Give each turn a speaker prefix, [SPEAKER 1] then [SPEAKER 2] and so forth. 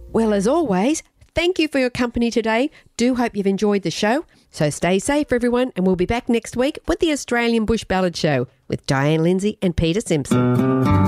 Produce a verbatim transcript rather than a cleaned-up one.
[SPEAKER 1] Well, as always, thank you for your company today. Do hope you've enjoyed the show. So stay safe, everyone, and we'll be back next week with the Australian Bush Ballad Show with Diane Lindsay and Peter Simpson.